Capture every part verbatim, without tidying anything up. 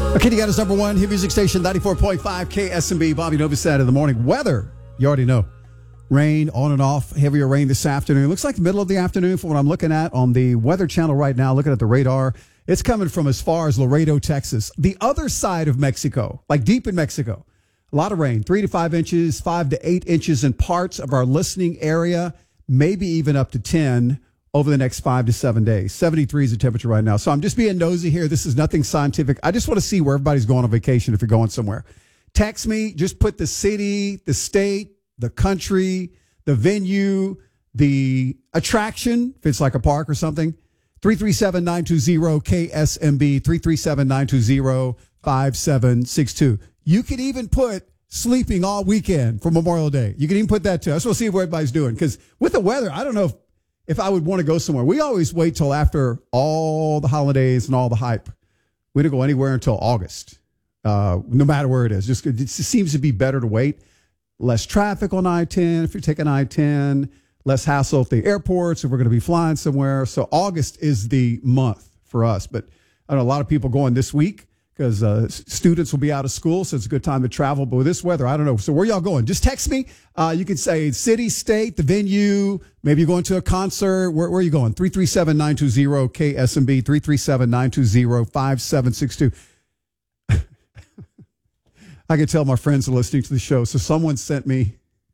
Okay, you got us number one hit music station, ninety-four point five K S M B. Bobby Novosad in the morning. Weather, you already know. Rain on and off, heavier rain this afternoon. It looks like the middle of the afternoon from what I'm looking at on the Weather Channel right now, looking at the radar. It's coming from as far as Laredo, Texas. The other side of Mexico, like deep in Mexico. A lot of rain, three to five inches, five to eight inches in parts of our listening area, maybe even up to ten over the next five to seven days. seventy-three is the temperature right now. So I'm just being nosy here. This is nothing scientific. I just want to see where everybody's going on vacation if you're going somewhere. Text me. Just put the city, the state, the country, the venue, the attraction, if it's like a park or something. three three seven, nine two zero, K S M B, three three seven, nine two zero, five seven six two. You could even put sleeping all weekend for Memorial Day. You can even put that too. I just want to see what everybody's doing. Because with the weather, I don't know if If I would want to go somewhere. We always wait till after all the holidays and all the hype. We don't go anywhere until August, uh, no matter where it is. Just it just seems to be better to wait. Less traffic on I ten if you're taking I ten, less hassle at the airports if we're going to be flying somewhere. So August is the month for us. But I know a lot of people going this week because uh, students will be out of school, so it's a good time to travel. But with this weather, I don't know. So where y'all going? Just text me. Uh, you can say city, state, the venue. Maybe you're going to a concert. Where, where are you going? three three seven, nine two zero, K S M B, three three seven, nine two zero, five seven six two. I can tell my friends are listening to the show. So someone sent me,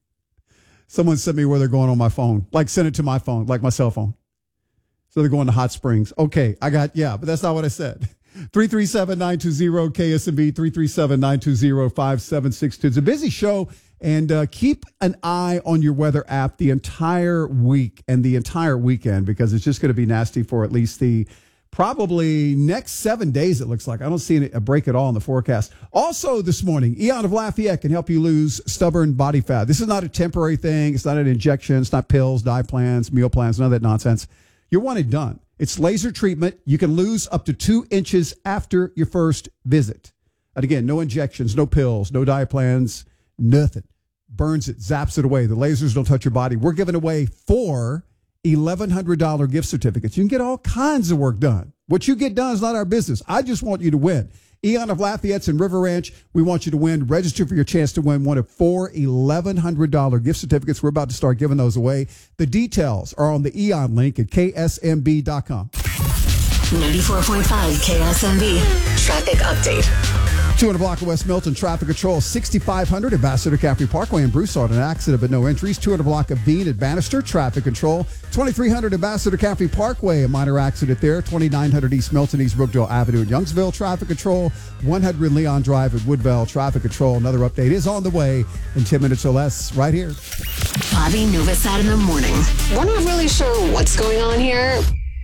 someone sent me where they're going on my phone. Like send it to my phone, like my cell phone. So they're going to Hot Springs. Okay, I got, yeah, but that's not what I said. three three seven, nine two zero, K S M B, three three seven, nine two zero, five seven six two. It's a busy show, and uh, keep an eye on your weather app the entire week and the entire weekend because it's just going to be nasty for at least the probably next seven days, it looks like. I don't see a break at all in the forecast. Also this morning, Eon of Lafayette can help you lose stubborn body fat. This is not a temporary thing. It's not an injection. It's not pills, diet plans, meal plans, none of that nonsense. You want it done. It's laser treatment. You can lose up to two inches after your first visit. And again, no injections, no pills, no diet plans, nothing. Burns it, zaps it away. The lasers don't touch your body. We're giving away four eleven hundred dollars gift certificates. You can get all kinds of work done. What you get done is not our business. I just want you to win. Eon of Lafayette's in River Ranch. We want you to win. Register for your chance to win one of four eleven hundred dollars gift certificates. We're about to start giving those away. The details are on the Eon link at K S M B dot com. ninety-four point five K S M B. Traffic update. two hundred block of West Milton, traffic control, sixty-five hundred Ambassador Caffrey Parkway in Broussard, an accident but no entries. two hundred block of Bean at Bannister, traffic control. twenty-three hundred Ambassador Caffrey Parkway, a minor accident there. twenty-nine hundred East Milton, East Brookdale Avenue in Youngsville, traffic control. one hundred Leon Drive at Woodville, traffic control. Another update is on the way in ten minutes or less right here. Bobby Novosad in the morning. We're not really sure what's going on here,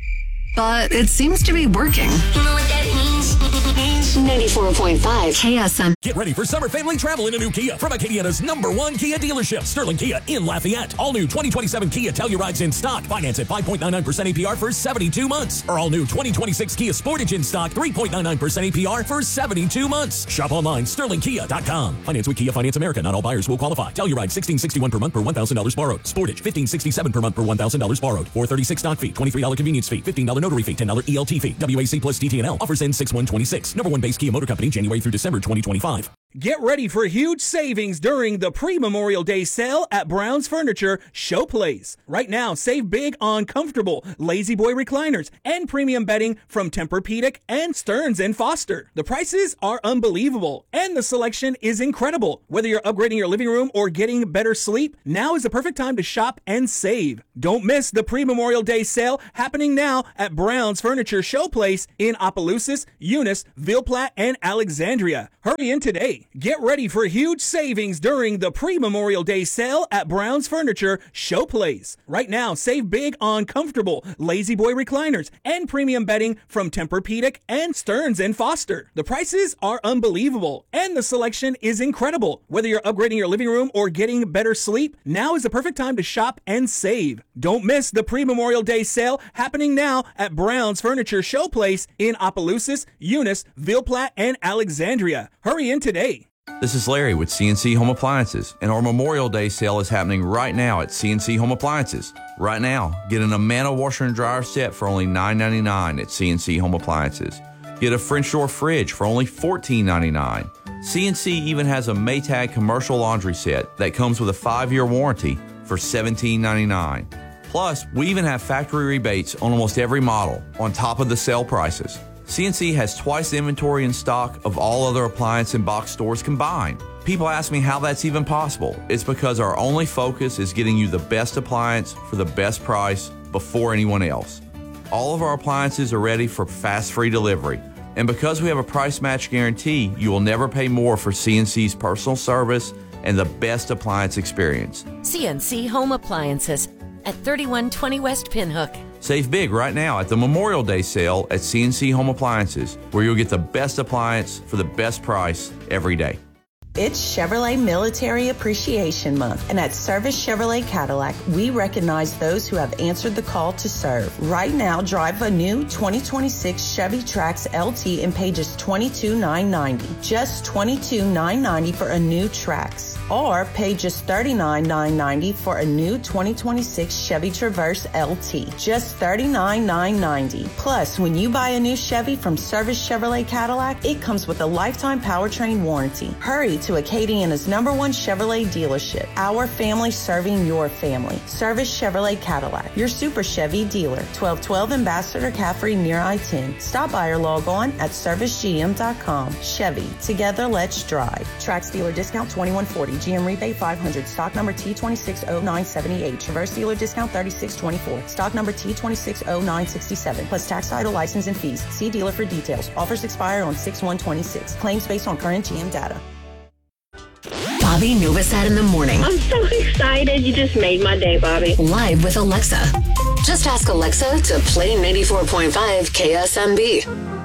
but it seems to be working. You know what that means? ninety-four point five K S M. Get ready for summer family travel in a new Kia from Acadiana's number one Kia dealership, Sterling Kia in Lafayette. All new twenty twenty-seven Kia Telluride's in stock. Finance at five point nine nine percent A P R for seventy-two months. Or all new twenty twenty-six Kia Sportage in stock, three point nine nine percent A P R for seventy-two months. Shop online, sterling kia dot com. Finance with Kia Finance America. Not all buyers will qualify. Telluride sixteen sixty-one per month per one thousand dollars borrowed. Sportage fifteen sixty-seven per month per one thousand dollars borrowed. four thirty-six stock fee, twenty-three dollars convenience fee, fifteen dollars notary fee, ten dollars E L T fee. W A C plus D T N L. Offers end six one twenty-six. Number one base Kia Motor Company, January through December twenty twenty-five. Get ready for huge savings during the pre-Memorial Day sale at Brown's Furniture Showplace. Right now, save big on comfortable Lazy Boy recliners and premium bedding from Tempur-Pedic and Stearns and Foster. The prices are unbelievable and the selection is incredible. Whether you're upgrading your living room or getting better sleep, now is the perfect time to shop and save. Don't miss the pre-Memorial Day sale happening now at Brown's Furniture Showplace in Opelousas, Eunice, Ville Platte, and Alexandria. Hurry in today. Get ready for huge savings during the pre-Memorial Day sale at Brown's Furniture Showplace. Right now, save big on comfortable Lazy Boy recliners and premium bedding from Tempur-Pedic and Stearns and Foster. The prices are unbelievable and the selection is incredible. Whether you're upgrading your living room or getting better sleep, now is the perfect time to shop and save. Don't miss the pre-Memorial Day sale happening now at Brown's Furniture Showplace in Opelousas, Eunice, Ville Platte, and Alexandria. Hurry in today. This is Larry with C N C Home Appliances, and our Memorial Day sale is happening right now at C N C Home Appliances. Right now, get an Amana washer and dryer set for only nine ninety-nine at C N C Home Appliances. Get a French door fridge for only fourteen ninety-nine. C N C even has a Maytag commercial laundry set that comes with a five-year warranty for seventeen ninety-nine. Plus, we even have factory rebates on almost every model on top of the sale prices. C N C has twice the inventory in stock of all other appliance and box stores combined. People ask me how that's even possible. It's because our only focus is getting you the best appliance for the best price before anyone else. All of our appliances are ready for fast free delivery. And because we have a price match guarantee, you will never pay more for C N C's personal service and the best appliance experience. C N C Home Appliances at thirty-one twenty West Pinhook. Save big right now at the Memorial Day sale at C N C Home Appliances, where you'll get the best appliance for the best price every day. It's Chevrolet Military Appreciation Month, and at Service Chevrolet Cadillac, we recognize those who have answered the call to serve. Right now, drive a new twenty twenty-six Chevy Trax L T and pay just twenty-two thousand nine hundred ninety dollars. Just twenty-two thousand nine hundred ninety dollars for a new Trax. Or pay just thirty-nine thousand nine hundred ninety dollars for a new twenty twenty-six Chevy Traverse L T. Just thirty-nine thousand nine hundred ninety dollars. Plus, when you buy a new Chevy from Service Chevrolet Cadillac, it comes with a lifetime powertrain warranty. Hurry to Acadiana's number one Chevrolet dealership. Our family serving your family. Service Chevrolet Cadillac, your Super Chevy dealer. twelve twelve Ambassador Caffrey near I ten. Stop by or log on at service g m dot com. Chevy, together let's drive. Trax dealer discount twenty-one forty. G M rebate five hundred. Stock number T two six zero nine seven eight. Traverse dealer discount thirty-six twenty-four. Stock number T two six zero nine six seven. Plus tax, title, license, and fees. See dealer for details. Offers expire on six one twenty-six. Claims based on current G M data. Bobby Novosad in the morning. I'm so excited. You just made my day, Bobby. Live with Alexa. Just ask Alexa to play ninety-four point five K S M B.